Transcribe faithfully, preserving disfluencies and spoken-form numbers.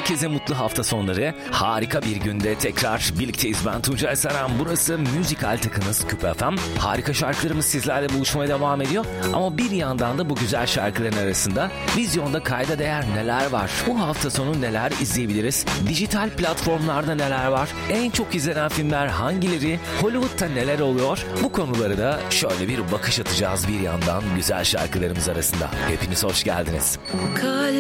Herkese mutlu hafta sonları. Harika bir günde tekrar birlikteyiz. Ben Tuncay Saran. Burası Müzikal Takınız Küp F M. Harika şarkılarımız sizlerle buluşmaya devam ediyor. Ama bir yandan da bu güzel şarkıların arasında vizyonda kayda değer neler var? Bu hafta sonu neler izleyebiliriz? Dijital platformlarda neler var? En çok izlenen filmler hangileri? Hollywood'da neler oluyor? Bu konuları da şöyle bir bakış atacağız bir yandan güzel şarkılarımız arasında. Hepiniz hoş geldiniz. Kalbim